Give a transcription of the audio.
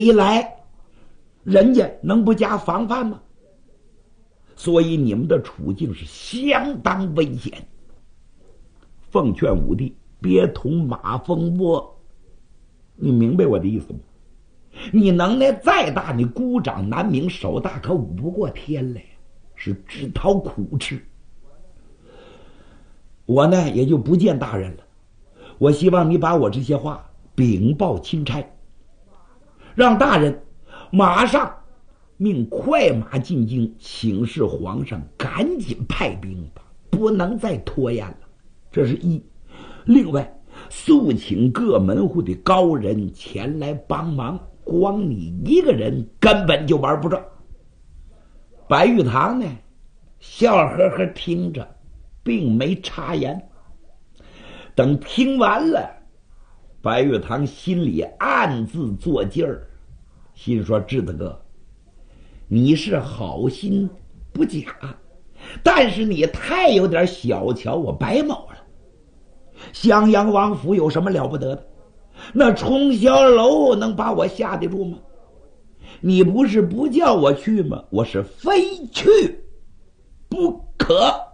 一来，人家能不加防范吗？所以你们的处境是相当危险。奉劝武帝别同马蜂窝，你明白我的意思吗？你能耐再大，你孤掌难鸣，手大可舞不过天来，是自讨苦吃。我呢也就不见大人了，我希望你把我这些话禀报钦差，让大人马上命快马进京请示皇上，赶紧派兵吧，不能再拖延了。这是一。另外，速请各门户的高人前来帮忙，光你一个人根本就玩不转。白玉堂呢，笑呵呵听着，并没插言。等听完了，白玉堂心里暗自作劲儿，心说：智子哥，你是好心不假，但是你太有点小瞧我白某了。襄阳王府有什么了不得的？那冲霄楼能把我吓得住吗？你不是不叫我去吗？我是非去不可。